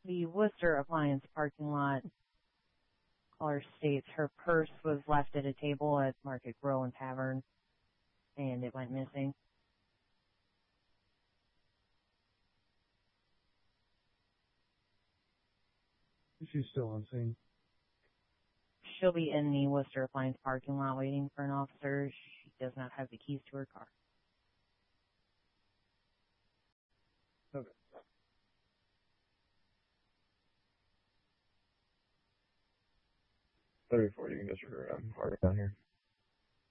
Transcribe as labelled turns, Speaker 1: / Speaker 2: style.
Speaker 1: The Worcester Appliance parking lot. Caller states her purse was left at a table at Market Grill and Tavern, and it went missing.
Speaker 2: She's still on scene.
Speaker 1: She'll be in the Worcester Appliance parking lot waiting for an officer. She does not have the keys to her car.
Speaker 2: Okay.
Speaker 3: Before you can get your order down here.